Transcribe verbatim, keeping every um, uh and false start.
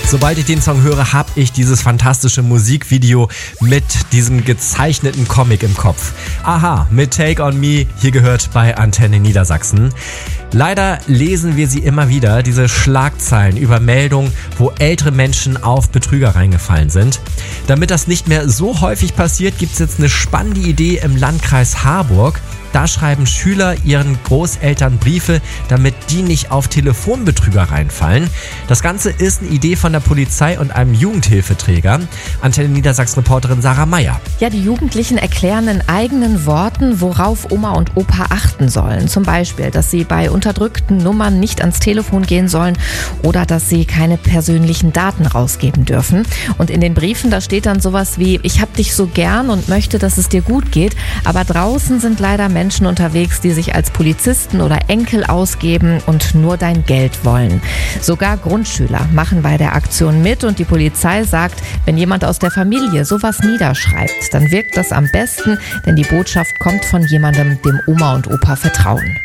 Sobald ich den Song höre, habe ich dieses fantastische Musikvideo mit diesem gezeichneten Comic im Kopf. Aha, mit Take On Me, hier gehört bei Antenne Niedersachsen. Leider lesen wir sie immer wieder, diese Schlagzeilen über Meldungen, wo ältere Menschen auf Betrüger reingefallen sind. Damit das nicht mehr so häufig passiert, gibt es jetzt eine spannende Idee im Landkreis Harburg. Da schreiben Schüler ihren Großeltern Briefe, damit die nicht auf Telefonbetrüger reinfallen. Das Ganze ist eine Idee von der Polizei und einem Jugendhilfeträger. Antenne Niedersachsen-Reporterin Sarah Meyer. Ja, die Jugendlichen erklären in eigenen Worten, worauf Oma und Opa achten sollen. Zum Beispiel, dass sie bei unterdrückten Nummern nicht ans Telefon gehen sollen oder dass sie keine persönlichen Daten rausgeben dürfen. Und in den Briefen, da steht dann sowas wie: Ich hab dich so gern und möchte, dass es dir gut geht, aber draußen sind leider Menschen unterwegs, die sich als Polizisten oder Enkel ausgeben und nur dein Geld wollen. Sogar Grundschüler machen bei der Aktion mit und die Polizei sagt, wenn jemand aus der Familie sowas niederschreibt, dann wirkt das am besten, denn die Botschaft kommt von jemandem, dem Oma und Opa vertrauen.